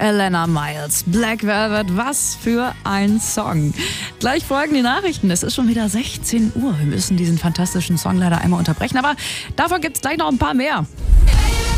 Elena Miles, Black Velvet, was für ein Song. Gleich folgen die Nachrichten. Es ist schon wieder 16 Uhr. Wir müssen diesen fantastischen Song leider einmal unterbrechen, aber davon gibt es gleich noch ein paar mehr.